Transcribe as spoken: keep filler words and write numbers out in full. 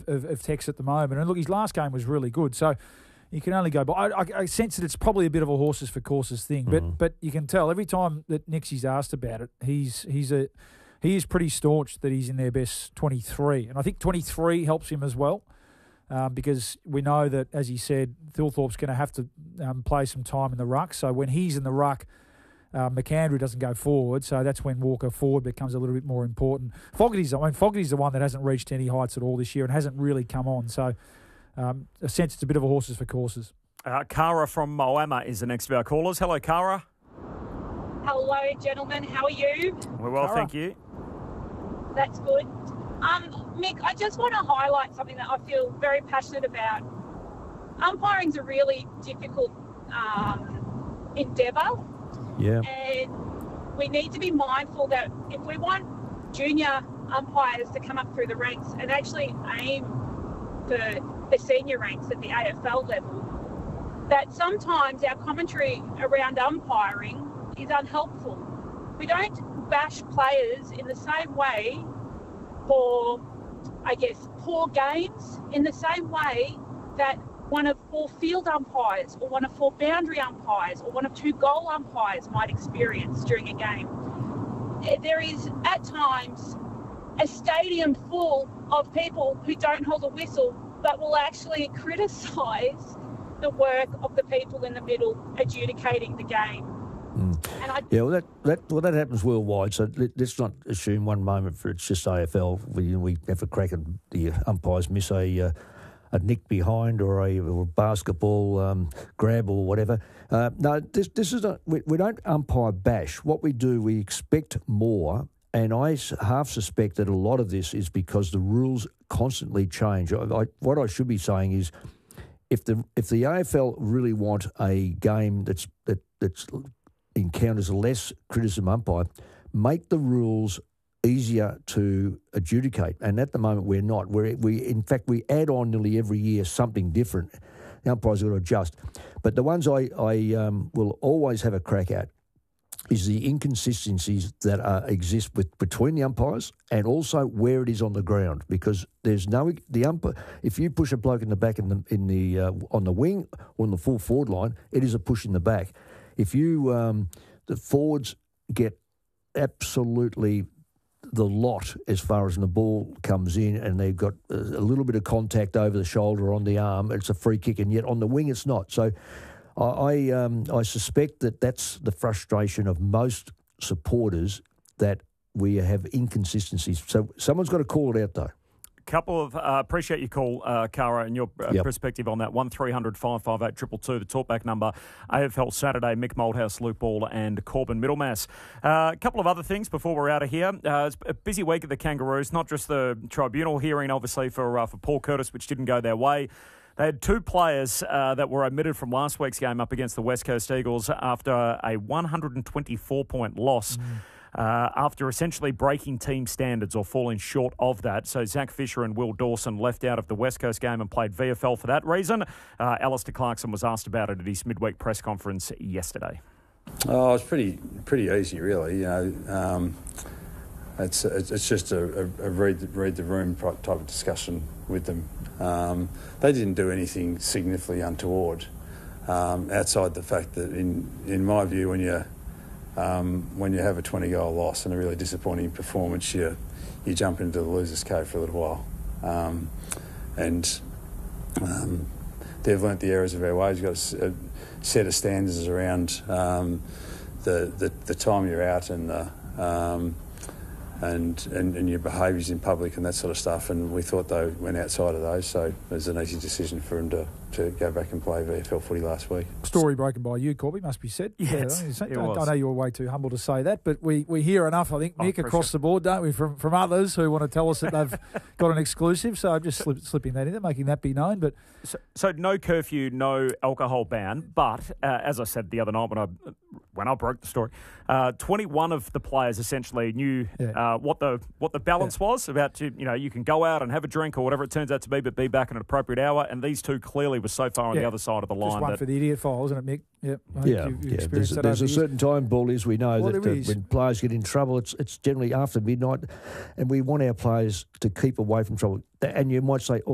of, of Tex at the moment. And look, his last game was really good. So you can only go by. I, I, I sense that it's probably a bit of a horses for courses thing. But Mm. but you can tell every time that Nixie's asked about it, he's he's a he is pretty staunch that he's in their best twenty-three. And I think twenty-three helps him as well. Um, because we know that, as he said, Thilthorpe's going to have to um, play some time in the ruck. So when he's in the ruck, uh, McAndrew doesn't go forward. So that's when Walker forward becomes a little bit more important. Fogarty's, I mean, Fogarty's the one that hasn't reached any heights at all this year and hasn't really come on. So um, a sense it's a bit of a horses for courses. Uh, Cara from Moama is the next of our callers. Hello, Cara. Hello, gentlemen. How are you? We're well, Cara. thank you. That's good. Um, Mick, I just want to highlight something that I feel very passionate about. Umpiring's a really difficult um, endeavour, Yeah. and we need to be mindful that if we want junior umpires to come up through the ranks and actually aim for the senior ranks at the A F L level, that sometimes our commentary around umpiring is unhelpful. We don't bash players in the same way for, I guess, poor games, in the same way that one of four field umpires or one of four boundary umpires or one of two goal umpires might experience during a game. There is, at times, a stadium full of people who don't hold a whistle but will actually criticise the work of the people in the middle adjudicating the game. Mm. And I Yeah, well, that, that well that happens worldwide. So let, let's not assume one moment for it's just A F L. We we have a crack at the umpires miss a uh, a nick behind or a, or a basketball um, grab or whatever. Uh, no, this this is not. We, we don't umpire bash. What we do, we expect more. And I s- half suspect that a lot of this is because the rules constantly change. I, I, what I should be saying is, if the if the A F L really want a game that's that that's encounters less criticism umpire, make the rules easier to adjudicate. And at the moment, we're not. We're, we, in fact, we add on nearly every year something different. The umpires have got to adjust. But the ones I, I um, will always have a crack at is the inconsistencies that uh, exist with between the umpires and also where it is on the ground, because there's no the umpire. If you push a bloke in the back in the in the uh, on the wing or on the full forward line, it is a push in the back. If you, um, the forwards get absolutely the lot as far as when the ball comes in and they've got a, a little bit of contact over the shoulder or on the arm, it's a free kick, and yet on the wing it's not. So I I, um, I suspect that that's the frustration of most supporters, that we have inconsistencies. So someone's got to call it out, though. Couple of, uh, appreciate your call, uh, Cara, and your uh, Yep. perspective on that. one three hundred five five eight two two two, the talkback number. A F L Saturday, Mick Moldhouse, Luke Ball and Corbin Middlemass. Uh, a couple of other things before we're out of here. Uh, it's a busy week at the Kangaroos, not just the tribunal hearing, obviously, for, uh, for Paul Curtis, which didn't go their way. They had two players uh, that were omitted from last week's game up against the West Coast Eagles after a one hundred twenty-four point loss. Mm. Uh, after essentially breaking team standards or falling short of that. So Zach Fisher and Will Dawson left out of the West Coast game and played V F L for that reason. Uh, Alistair Clarkson was asked about it at his midweek press conference yesterday. Oh, it's pretty pretty easy, really. You know, um, it's it's just a, a, a read the, read the room type of discussion with them. Um, they didn't do anything significantly untoward, um, outside the fact that, in in my view, when you Um, when you have a twenty-goal loss and a really disappointing performance, you you jump into the loser's cave for a little while. Um, and um, they've learnt the errors of our ways. You've got a, a set of standards around um, the, the the time you're out and the, um, and, and and your behaviours in public and that sort of stuff. And we thought they went outside of those, so it was an easy decision for them to, to go back and play V F L footy last week. Story broken by you, Corby, must be said. Yes, yeah, it I, was. I know you're way too humble to say that, but we, we hear enough, I think, Oh, Nick, across the board, don't we, from from others who want to tell us that they've got an exclusive. So I'm just slip, slipping that in there, making that be known. But So, so no curfew, no alcohol ban. But uh, as I said the other night when I when I broke the story, uh, twenty-one of the players essentially knew Yeah. uh, what the what the balance Yeah. was about. To, you know, you can go out and have a drink or whatever it turns out to be, but be back at an appropriate hour. And these two clearly were so far on Yeah. the other side of the just line one that for the idiot file, isn't it, Mick? Yep. I think Yeah, you've, you've yeah. experienced There's, that there's over a the certain time, bullies. We know Well, that there uh, is. when players get in trouble, it's it's generally after midnight, and we want our players to keep away from trouble. And you might say,